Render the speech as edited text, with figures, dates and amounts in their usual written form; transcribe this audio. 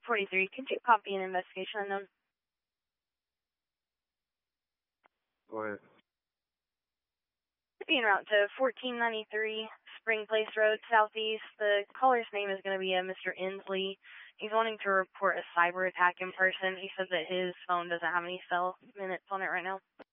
43, could you copy an investigation unknown? Go ahead. Be en route to 1493 Spring Place Road, Southeast. The caller's name is going to be Mr. Inslee. He's wanting to report a cyber attack in person. He said that his phone doesn't have any cell minutes on it right now.